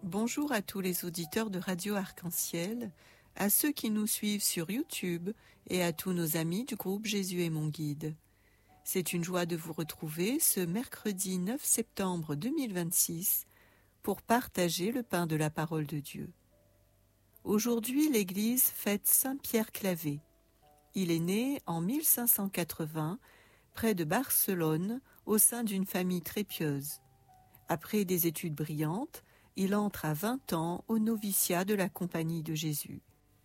Bonjour à tous les auditeurs de Radio Arc-en-Ciel, à ceux qui nous suivent sur YouTube et à tous nos amis du groupe Jésus est mon guide. C'est une joie de vous retrouver ce mercredi 9 septembre 2026 pour partager le pain de la parole de Dieu. Aujourd'hui, l'Église fête Saint Pierre Clavé. Il est né en 1580 près de Barcelone au sein d'une famille très pieuse. Après des études brillantes, il entre à 20 ans au noviciat de la Compagnie de Jésus.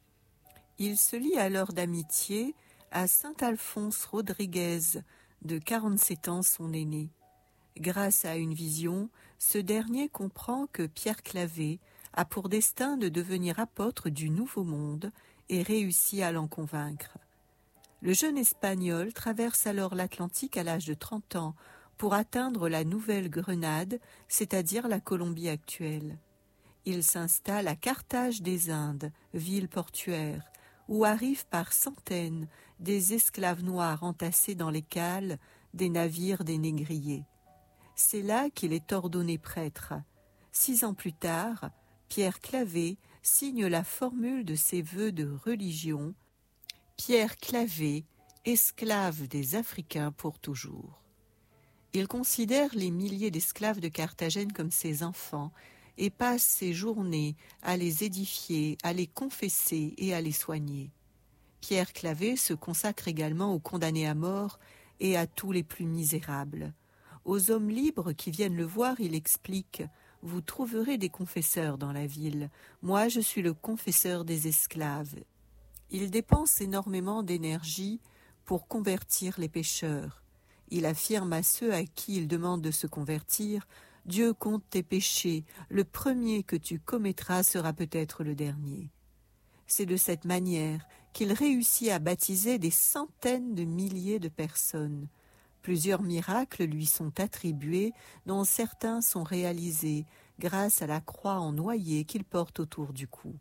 Il se lie alors d'amitié à saint Alphonse Rodriguez, de 47 ans son aîné. Grâce à une vision, ce dernier comprend que Pierre Clavé a pour destin de devenir apôtre du Nouveau Monde et réussit à l'en convaincre. Le jeune Espagnol traverse alors l'Atlantique à l'âge de 30 ans pour atteindre la Nouvelle-Grenade, c'est-à-dire la Colombie actuelle. Il s'installe à Carthage des Indes, ville portuaire, où arrivent par centaines des esclaves noirs entassés dans les cales des navires des négriers. C'est là qu'il est ordonné prêtre. 6 ans plus tard, Pierre Clavé signe la formule de ses vœux de religion, Pierre Clavé, esclave des Africains pour toujours. Il considère les milliers d'esclaves de Carthagène comme ses enfants et passe ses journées à les édifier, à les confesser et à les soigner. Pierre Clavé se consacre également aux condamnés à mort et à tous les plus misérables. Aux hommes libres qui viennent le voir, il explique « Vous trouverez des confesseurs dans la ville. Moi, je suis le confesseur des esclaves. » Il dépense énormément d'énergie pour convertir les pécheurs. Il affirme à ceux à qui il demande de se convertir « Dieu compte tes péchés, le premier que tu commettras sera peut-être le dernier. » C'est de cette manière qu'il réussit à baptiser des centaines de milliers de personnes. Plusieurs miracles lui sont attribués, dont certains sont réalisés grâce à la croix en noyer qu'il porte autour du cou.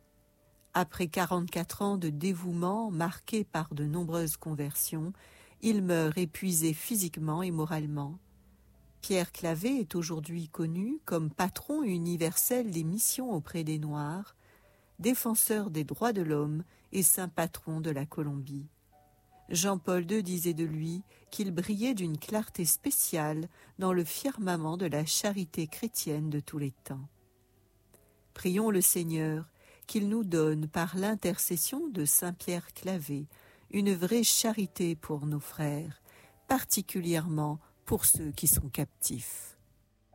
Après 44 ans de dévouement marqué par de nombreuses conversions, il meurt épuisé physiquement et moralement. Pierre Clavé est aujourd'hui connu comme patron universel des missions auprès des Noirs, défenseur des droits de l'homme et saint patron de la Colombie. Jean-Paul II disait de lui qu'il brillait d'une clarté spéciale dans le firmament de la charité chrétienne de tous les temps. Prions le Seigneur qu'il nous donne par l'intercession de saint Pierre Clavé une vraie charité pour nos frères, particulièrement pour ceux qui sont captifs.